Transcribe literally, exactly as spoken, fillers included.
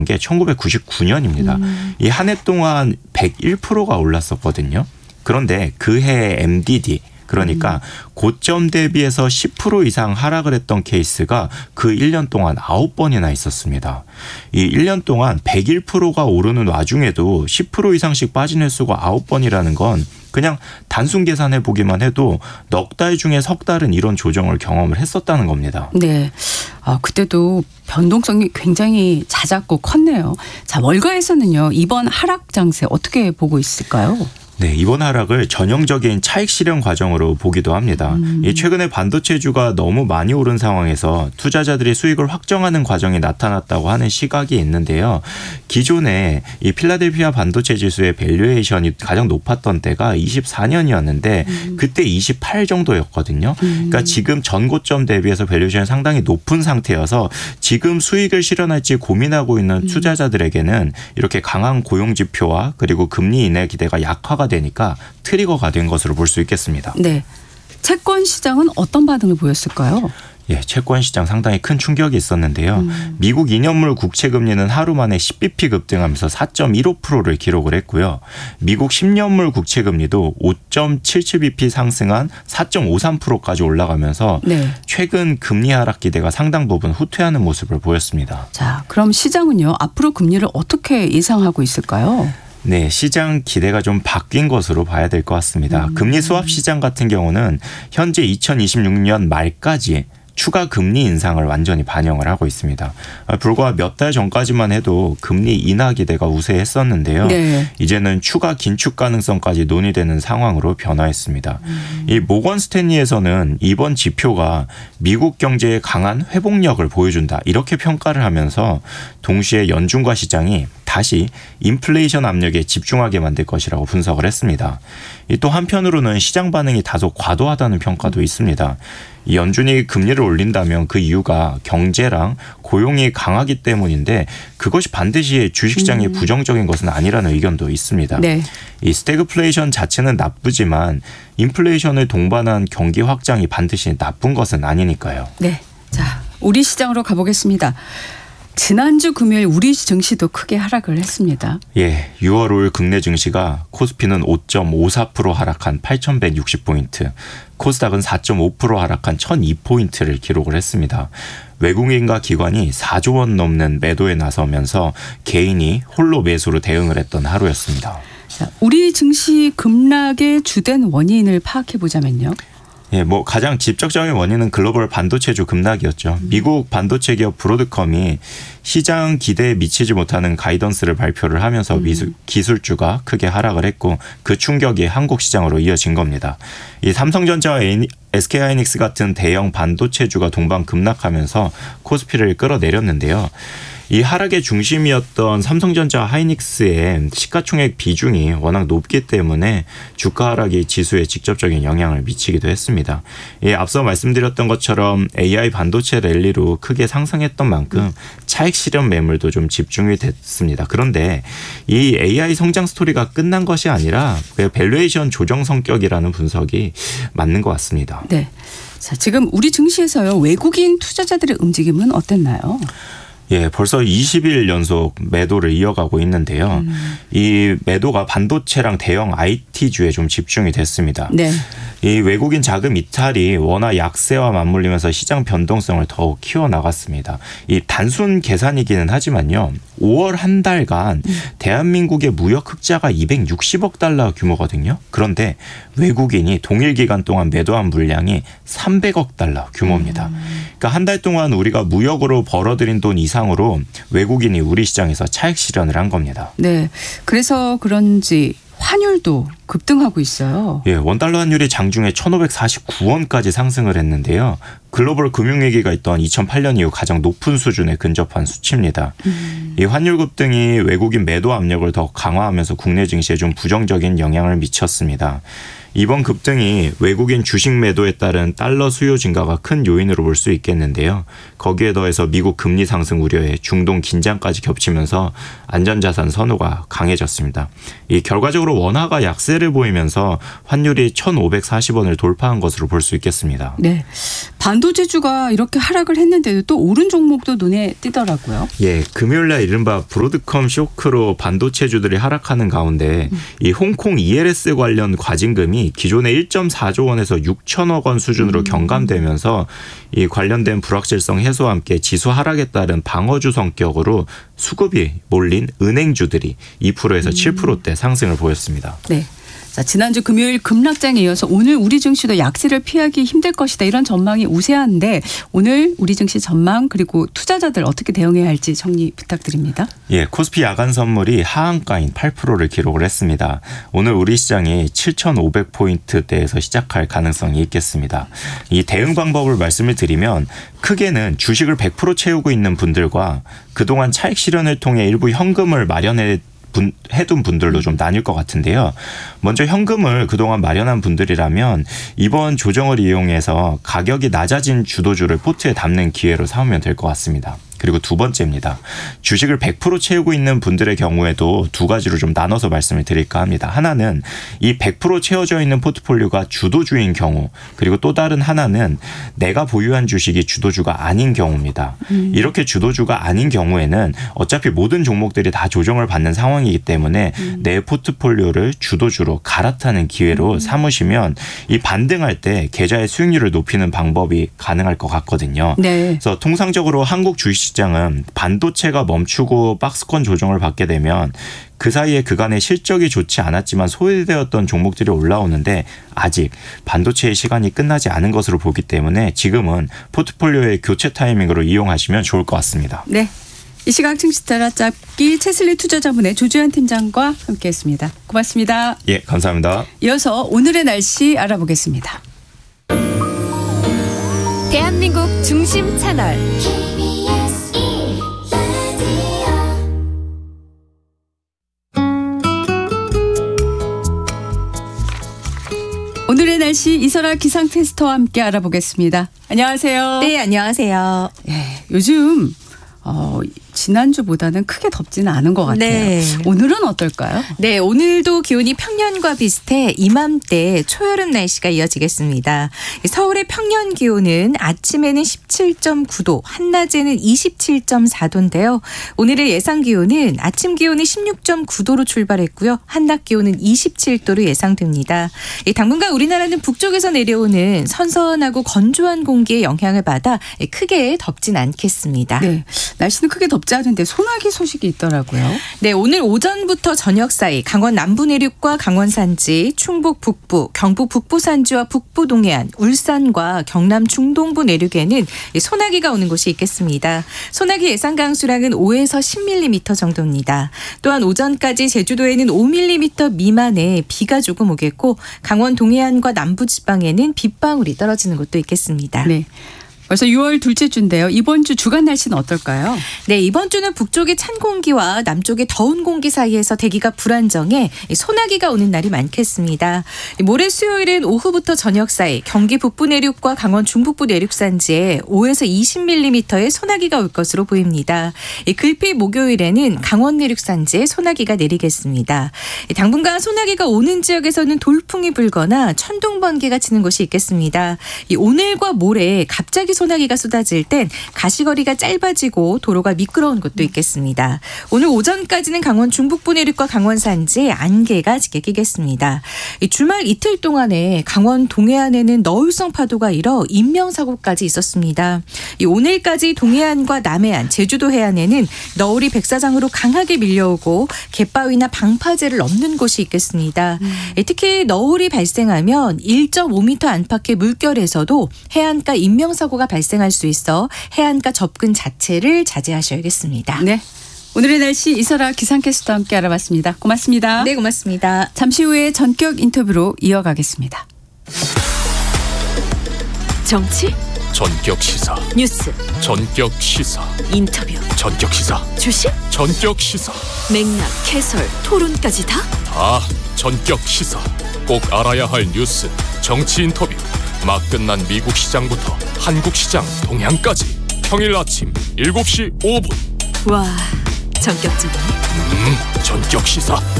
게 천구백구십구 년입니다. 음. 이 한 해 동안 백일 퍼센트가 올랐었거든요. 그런데 그해 엠디디 그러니까 음. 고점 대비해서 십 퍼센트 이상 하락을 했던 케이스가 그 일 년 동안 아홉 번이나 있었습니다. 이 일 년 동안 백일 퍼센트가 오르는 와중에도 십 퍼센트 이상씩 빠진 횟수가 아홉 번이라는 건 그냥 단순 계산해 보기만 해도 넉 달 중에 석 달은 이런 조정을 경험을 했었다는 겁니다. 네. 아, 그때도 변동성이 굉장히 잦았고 컸네요. 자, 월가에서는요, 이번 하락 장세 어떻게 보고 있을까요? 네, 이번 하락을 전형적인 차익 실현 과정으로 보기도 합니다. 음. 이 최근에 반도체주가 너무 많이 오른 상황에서 투자자들이 수익을 확정하는 과정이 나타났다고 하는 시각이 있는데요. 기존에 이 필라델피아 반도체 지수의 밸류에이션이 가장 높았던 때가 이십사 년이었는데 음. 그때 이십팔 정도였거든요. 음. 그러니까 지금 전고점 대비해서 밸류에이션이 상당히 높은 상태여서 지금 수익을 실현할지 고민하고 있는 투자자들에게는 이렇게 강한 고용 지표와 그리고 금리 인하 기대가 약화가 되니까 트리거가 된 것으로 볼 수 있겠습니다. 네, 채권 시장은 어떤 반응을 보였을까요? 예, 채권 시장 상당히 큰 충격이 있었는데요. 음. 미국 이 년물 국채 금리는 하루 만에 십 비피 급등하면서 사 점 일오 퍼센트를 기록을 했고요. 미국 십 년물 국채 금리도 오 점 칠칠 비피 상승한 사 점 오삼 퍼센트까지 올라가면서 네. 최근 금리 하락 기대가 상당 부분 후퇴하는 모습을 보였습니다. 자, 그럼 시장은요, 앞으로 금리를 어떻게 예상하고 있을까요? 네, 시장 기대가 좀 바뀐 것으로 봐야 될 것 같습니다. 음. 금리 수합 시장 같은 경우는 현재 이천이십육 년 말까지 추가 금리 인상을 완전히 반영을 하고 있습니다. 불과 몇 달 전까지만 해도 금리 인하 기대가 우세했었는데요. 네. 이제는 추가 긴축 가능성까지 논의되는 상황으로 변화했습니다. 음. 이 모건 스탠리에서는 이번 지표가 미국 경제의 강한 회복력을 보여준다 이렇게 평가를 하면서 동시에 연준과 시장이 다시 인플레이션 압력에 집중하게 만들 것이라고 분석을 했습니다. 또 한편으로는 시장 반응이 다소 과도하다는 평가도 있습니다. 연준이 금리를 올린다면 그 이유가 경제랑 고용이 강하기 때문인데 그것이 반드시 주식시장에 음. 부정적인 것은 아니라는 의견도 있습니다. 네. 이 스태그플레이션 자체는 나쁘지만 인플레이션을 동반한 경기 확장이 반드시 나쁜 것은 아니니까요. 네, 자, 우리 시장으로 가보겠습니다. 지난주 금요일 우리 증시도 크게 하락을 했습니다. 예, 유월 오일 국내 증시가 코스피는 오 점 오사 퍼센트 하락한 팔천백육십 포인트, 코스닥은 사 점 오 퍼센트 하락한 천이 포인트를 기록을 했습니다. 외국인과 기관이 사조 원 넘는 매도에 나서면서 개인이 홀로 매수로 대응을 했던 하루였습니다. 자, 우리 증시 급락의 주된 원인을 파악해 보자면요. 예, 뭐 가장 직접적인 원인은 글로벌 반도체주 급락이었죠. 음. 미국 반도체 기업 브로드컴이 시장 기대에 미치지 못하는 가이던스를 발표를 하면서 음. 미술, 기술주가 크게 하락을 했고 그 충격이 한국 시장으로 이어진 겁니다. 이 삼성전자와 에스케이하이닉스 같은 대형 반도체주가 동반 급락하면서 코스피를 끌어내렸는데요. 이 하락의 중심이었던 삼성전자 하이닉스의 시가총액 비중이 워낙 높기 때문에 주가 하락이 지수에 직접적인 영향을 미치기도 했습니다. 예, 앞서 말씀드렸던 것처럼 에이아이 반도체 랠리로 크게 상승했던 만큼 차익 실현 매물도 좀 집중이 됐습니다. 그런데 이 에이아이 성장 스토리가 끝난 것이 아니라 밸류에이션 조정 성격이라는 분석이 맞는 것 같습니다. 네. 자, 지금 우리 증시에서요, 외국인 투자자들의 움직임은 어땠나요? 예, 벌써 이십 일 연속 매도를 이어가고 있는데요. 음. 이 매도가 반도체랑 대형 아이티주에 좀 집중이 됐습니다. 네. 이 외국인 자금 이탈이 워낙 약세와 맞물리면서 시장 변동성을 더욱 키워나갔습니다. 이 단순 계산이기는 하지만요. 오월 한 달간 음. 대한민국의 무역 흑자가 이백육십억 달러 규모거든요. 그런데 외국인이 동일 기간 동안 매도한 물량이 삼백억 달러 규모입니다. 음. 그러니까 한 달 동안 우리가 무역으로 벌어들인 돈 이상으로 외국인이 우리 시장에서 차익 실현을 한 겁니다. 네, 그래서 그런지 환율도 급등하고 있어요. 예, 원달러 환율이 장중에 천오백사십구 원까지 상승을 했는데요. 글로벌 금융위기가 있던 이천팔 년 이후 가장 높은 수준에 근접한 수치입니다. 음. 이 환율 급등이 외국인 매도 압력을 더 강화하면서 국내 증시에 좀 부정적인 영향을 미쳤습니다. 이번 급등이 외국인 주식 매도에 따른 달러 수요 증가가 큰 요인으로 볼 수 있겠는데요. 거기에 더해서 미국 금리 상승 우려에 중동 긴장까지 겹치면서 안전자산 선호가 강해졌습니다. 이 결과적으로 원화가 약세를 보이면서 환율이 천오백사십 원을 돌파한 것으로 볼 수 있겠습니다. 네, 반 반도체주가 이렇게 하락을 했는데도 또 오른 종목도 눈에 띄더라고요. 예, 금요일날 이른바 브로드컴 쇼크로 반도체주들이 하락하는 가운데 음. 이 홍콩 이엘에스 관련 과징금이 기존의 일 점 사조 원에서 육천억 원 수준으로 음. 경감되면서 이 관련된 불확실성 해소와 함께 지수 하락에 따른 방어주 성격으로 수급이 몰린 은행주들이 이 퍼센트에서 음. 칠 퍼센트대 상승을 보였습니다. 네. 자, 지난주 금요일 급락장에 이어서 오늘 우리 증시도 약세를 피하기 힘들 것이다 이런 전망이 우세한데 오늘 우리 증시 전망 그리고 투자자들 어떻게 대응해야 할지 정리 부탁드립니다. 예, 코스피 야간 선물이 하한가인 팔 퍼센트를 기록을 했습니다. 오늘 우리 시장이 칠천오백 포인트대에서 시작할 가능성이 있겠습니다. 이 대응 방법을 말씀을 드리면 크게는 주식을 백 퍼센트 채우고 있는 분들과 그동안 차익 실현을 통해 일부 현금을 마련해 분, 해둔 분들로 좀 나뉠 것 같은데요. 먼저 현금을 그동안 마련한 분들이라면 이번 조정을 이용해서 가격이 낮아진 주도주를 포트에 담는 기회로 삼으면 될 것 같습니다. 그리고 두 번째입니다. 주식을 백 퍼센트 채우고 있는 분들의 경우에도 두 가지로 좀 나눠서 말씀을 드릴까 합니다. 하나는 이 백 퍼센트 채워져 있는 포트폴리오가 주도주인 경우, 그리고 또 다른 하나는 내가 보유한 주식이 주도주가 아닌 경우입니다. 음. 이렇게 주도주가 아닌 경우에는 어차피 모든 종목들이 다 조정을 받는 상황이기 때문에 음. 내 포트폴리오를 주도주로 갈아타는 기회로 음. 삼으시면 이 반등할 때 계좌의 수익률을 높이는 방법이 가능할 것 같거든요. 네. 그래서 통상적으로 한국 주식 시장은 반도체가 멈추고 박스권 조정을 받게 되면 그 사이에 그간의 실적이 좋지 않았지만 소외되었던 종목들이 올라오는데 아직 반도체의 시간이 끝나지 않은 것으로 보기 때문에 지금은 포트폴리오의 교체 타이밍으로 이용하시면 좋을 것 같습니다. 네, 이 시각 증시 따라잡기 채슬리 투자자문의 조주현 팀장과 함께했습니다. 고맙습니다. 예, 감사합니다. 이어서 오늘의 날씨 알아보겠습니다. 대한민국 중심 채널 오늘의 날씨 이설아 기상캐스터와 함께 알아보겠습니다. 안녕하세요. 네, 안녕하세요. 예, 요즘 어, 지난주보다는 크게 덥지는 않은 것 같아요. 네. 오늘은 어떨까요? 네, 오늘도 기온이 평년과 비슷해 이맘때 초여름 날씨가 이어지겠습니다. 서울의 평년 기온은 아침에는 십칠 점 구 도, 한낮에는 이십칠 점 사 도인데요. 오늘의 예상 기온은 아침 기온이 십육 점 구 도로 출발했고요. 한낮 기온은 이십칠 도로 예상됩니다. 당분간 우리나라는 북쪽에서 내려오는 선선하고 건조한 공기의 영향을 받아 크게 덥진 않겠습니다. 네, 날씨는 크게 덥지 않은데 소나기 소식이 있더라고요. 네, 오늘 오전부터 저녁 사이 강원 남부 내륙과 강원 산지, 충북 북부, 경북 북부 산지와 북부 동해안, 울산과 경남 중동부 내륙에는 소나기가 오는 곳이 있겠습니다. 소나기 예상 강수량은 오에서 십 밀리미터 정도입니다. 또한 오전까지 제주도에는 오 밀리미터 미만의 비가 조금 오겠고 강원 동해안과 남부 지방에는 빗방울이 떨어지는 곳도 있겠습니다. 네. 벌써 유월 둘째 주인데요. 이번 주 주간 날씨는 어떨까요? 네, 이번 주는 북쪽의 찬 공기와 남쪽의 더운 공기 사이에서 대기가 불안정해 소나기가 오는 날이 많겠습니다. 모레 수요일은 오후부터 저녁 사이 경기 북부 내륙과 강원 중북부 내륙 산지에 오에서 이십 밀리미터의 소나기가 올 것으로 보입니다. 글피 목요일에는 강원 내륙 산지에 소나기가 내리겠습니다. 당분간 소나기가 오는 지역에서는 돌풍이 불거나 천둥 번개가 치는 곳이 있겠습니다. 오늘과 모레 갑자기 소나기가 쏟아질 땐 가시거리가 짧아지고 도로가 미끄러운 곳도 있겠습니다. 오늘 오전까지는 강원 중북부 내륙과 강원 산지에 안개가 짙게 끼겠습니다. 주말 이틀 동안에 강원 동해안에는 너울성 파도가 일어 인명사고까지 있었습니다. 오늘까지 동해안과 남해안, 제주도 해안에는 너울이 백사장으로 강하게 밀려오고 갯바위나 방파제를 넘는 곳이 있겠습니다. 음. 특히 너울이 발생하면 일 점 오 미터 안팎의 물결에서도 해안가 인명사고가 발생할 수 있어 해안가 접근 자체를 자제하셔야겠습니다. 네, 오늘의 날씨 이설아 기상캐스터와 함께 알아봤습니다. 고맙습니다. 네, 고맙습니다. 잠시 후에 전격 인터뷰로 이어가겠습니다. 정치 전격 시사 뉴스 전격 시사 인터뷰 전격 시사 주식 전격 시사 맥락 해설 토론까지 다 다 전격 시사 꼭 알아야 할 뉴스 정치 인터뷰 막 끝난 미국 시장부터 한국 시장 동향까지 평일 아침 일곱 시 오 분 와, 전격적이네. 음 전격 시사